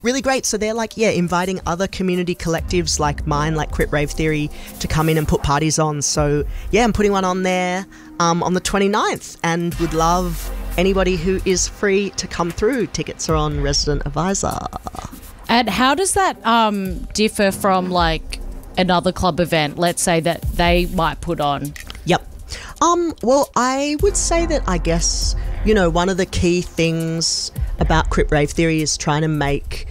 Really great. So they're like, inviting other community collectives like mine, like Crip Rave Theory, to come in and put parties on. So I'm putting one on there on the 29th, and would love anybody who is free to come through. Tickets are on Resident Advisor. And how does that differ from like another club event, let's say, that they might put on? Yep. Well, I would say that, I guess, one of the key things about Crip Rave Theory is trying to make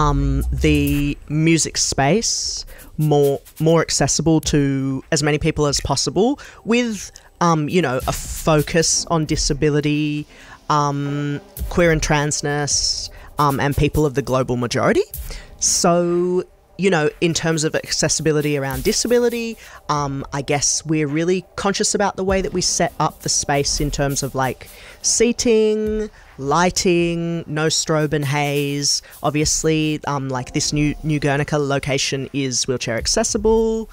the music space more accessible to as many people as possible, with a focus on disability, queer and transness, and people of the global majority. So, in terms of accessibility around disability, I guess we're really conscious about the way that we set up the space in terms of like seating, lighting, no strobe and haze. Obviously, like this new Guernica location is wheelchair accessible.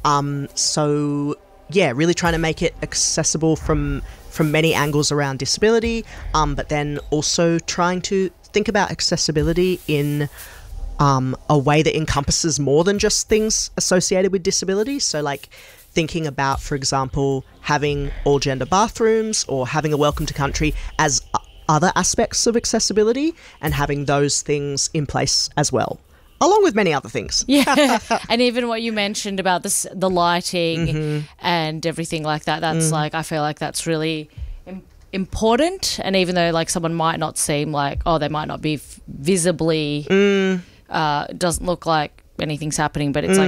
So really trying to make it accessible from many angles around disability, but then also trying to think about accessibility in a way that encompasses more than just things associated with disability. So like thinking about, for example, having all gender bathrooms or having a welcome to country as other aspects of accessibility, and having those things in place as well, along with many other things. Yeah, and even what you mentioned about the lighting and everything like that, that's like, I feel like that's really important. And even though like someone might not seem like, they might not be visibly, doesn't look like anything's happening, but it's like,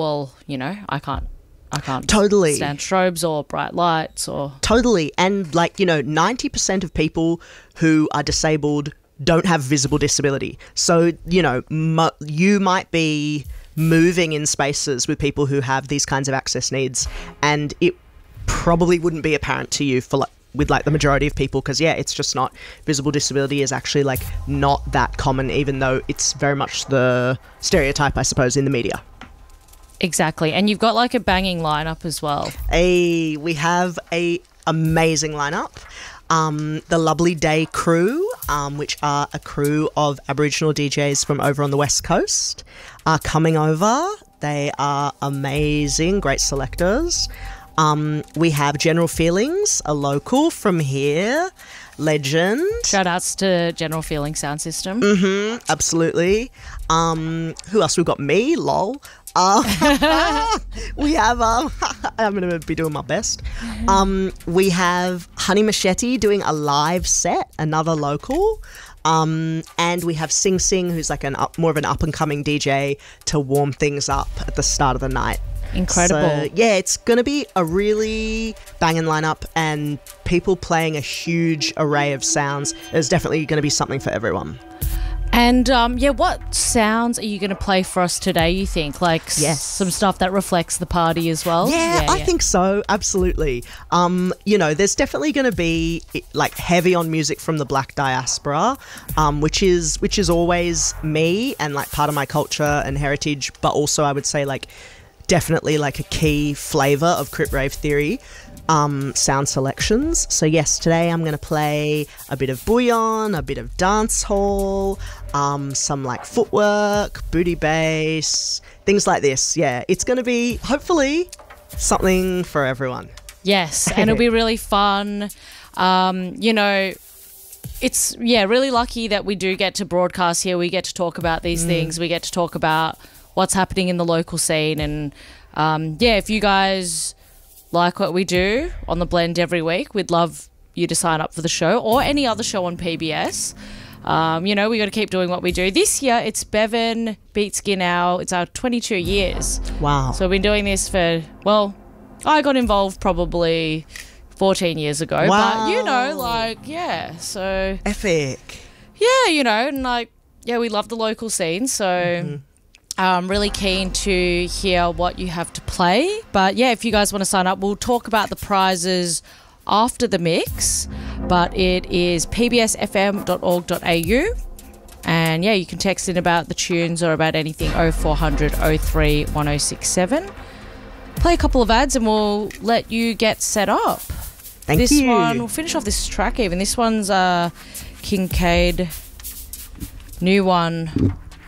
I can't totally stand strobes or bright lights or... Totally. And like, 90% of people who are disabled don't have visible disability. So, you might be moving in spaces with people who have these kinds of access needs, and it probably wouldn't be apparent to you with like the majority of people, because it's just not, visible disability is actually like not that common, even though it's very much the stereotype, I suppose, in the media. Exactly. And you've got like a banging lineup as well. We have a amazing lineup. The Lovely Day Crew, which are a crew of Aboriginal DJs from over on the West Coast, are coming over. They are amazing, great selectors. We have General Feelings, a local from here, legend. Shout outs to General Feelings Sound System. Absolutely. Who else? We've got me, lol. We have, I'm going to be doing my best. We have Honey Machete doing a live set, another local. And we have Sing Sing, who's like more of an up-and-coming DJ to warm things up at the start of the night. Incredible. So, it's going to be a really banging lineup, and people playing a huge array of sounds. There's definitely going to be something for everyone. And, what sounds are you going to play for us today, you think? Like some stuff that reflects the party as well? Yeah, I think so. Absolutely. There's definitely going to be like heavy on music from the Black diaspora, which is always me and like part of my culture and heritage, but also I would say like definitely like a key flavour of Crip Rave Theory. Sound selections. So yes, today I'm going to play a bit of bouillon, a bit of dance hall, some like footwork, booty bass, things like this. Yeah, it's going to be hopefully something for everyone. Yes, and it'll be really fun. It's really lucky that we do get to broadcast here. We get to talk about these things. We get to talk about what's happening in the local scene, and if you guys like what we do on The Blend every week, we'd love you to sign up for the show or any other show on PBS. We got to keep doing what we do. This year, it's Bevan Beats Ginau. It's our 22 years. Wow. So we've been doing this for, I got involved probably 14 years ago. Wow. But, so... Epic. Yeah, we love the local scene, so... I'm really keen to hear what you have to play. But if you guys want to sign up, we'll talk about the prizes after the mix. But it is pbsfm.org.au. And you can text in about the tunes or about anything 0400 03 1067. Play a couple of ads and we'll let you get set up. Thank you. We'll finish off this track even. This one's Kincaid. New one.